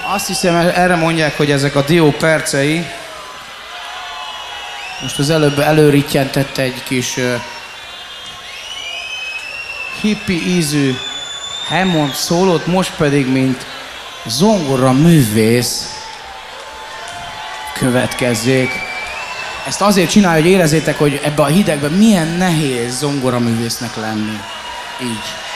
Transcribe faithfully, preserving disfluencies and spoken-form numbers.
Azt hiszem, erre mondják, hogy ezek a dió percei. Most az előbb előrittyentette egy kis uh, hippi ízű Hammond szólót, most pedig, mint zongora művész következzék. Ezt azért csinálja, hogy érezzétek, hogy ebbe a hidegben milyen nehéz zongoraművésznek lenni. Így.